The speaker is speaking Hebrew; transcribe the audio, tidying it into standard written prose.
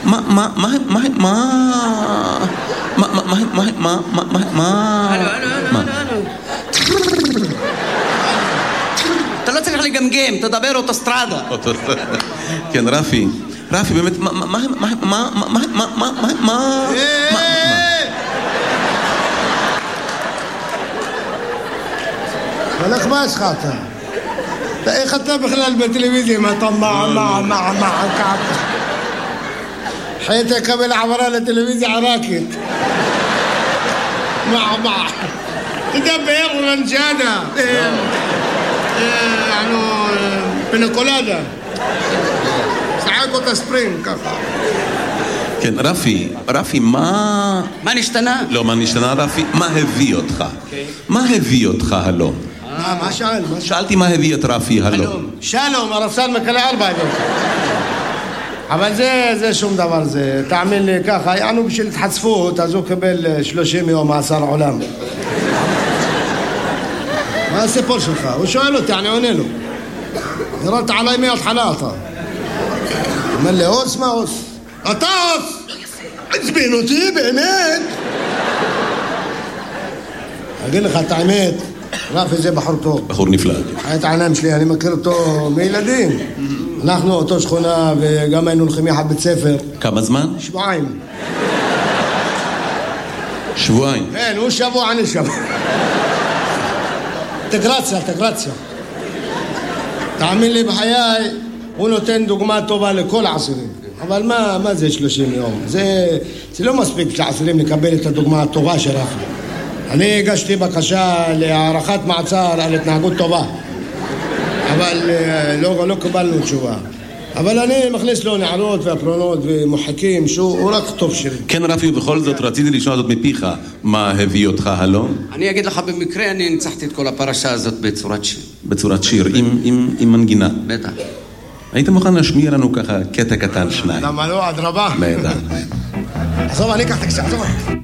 אתה לא צריך לגמגם, תדבר אוטוסטרדה. כן, רפי, באמת, הלך מה יש לך אתה? איך אתה בכלל בטלוויזיה? מה אתה حيث قبل عبران التلفزيون عراكت مع تدبر ولنجانا يعني بنكولادا ساعات ספרינג ככה. כן, רפי, מה נשתנה? לא, מה נשתנה, רפי? מה הביא אותך? מה הביא אותך הלום? מה שאל? שאלתי מה הביא את רפי הלום. שלום, הרפסן מקלה 4 יום. אבל זה שום דבר, זה תאמין לי ככה, יענו בשביל התחצפות, אז הוא קבל 30 יום מאסר עולם. מה הסיפור שלך? הוא שואל אותי, אני עונה לו. ירדת עליי מההתחלה אתה. אומר לי, אוס מה אוס? אתה אוס! עצבין אותי באמת! אגיד לך את האמת, רפי זה בחור טוב. בחור נפלא. חיית העיניים שלי, אני מכיר אותו מילדים. אנחנו אותו שכונה וגם היינו הולכים יחד בית ספר. כמה זמן? שבועיים. כן, הוא שבוע, אני שבוע. תגרציה. תאמין לי בחיי, הוא נותן דוגמה טובה לכל העשירים. אבל מה זה 30 יום? זה לא מספיק שהעשירים לקבל את הדוגמה הטובה של רפי. אני הגשתי בקשה להארכת מעצר על התנהגות טובה. אבל לא קיבלנו תשובה. אבל אני מכניס לו נערות והפרונות ומוחקים שהוא רק טוב שלי. כן רפי, ובכל זאת רציתי לשמוע זאת מפיך. מה הביא אותך הלום? אני אגיד לך במקרה, אני ניצחתי את כל הפרשה הזאת בצורת שיר. בצורת שיר, עם מנגינה. בטח. היית מוכן להשמיע לנו ככה קטע קטן שניים? למה לא, עד רבה. בטח. עזוב, אני אקח את הקצה, עזוב.